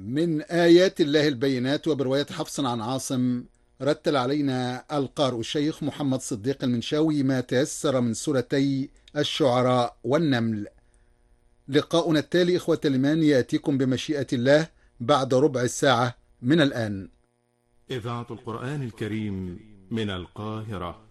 من آيات الله البينات وبرواية حفص عن عاصم. رتل علينا القارئ الشيخ محمد صديق المنشاوي ما تيسر من سورتي الشعراء والنمل. لقاؤنا التالي إخوة الإيمان يأتيكم بمشيئة الله بعد ربع ساعة من الآن. إذاعة القرآن الكريم من القاهرة.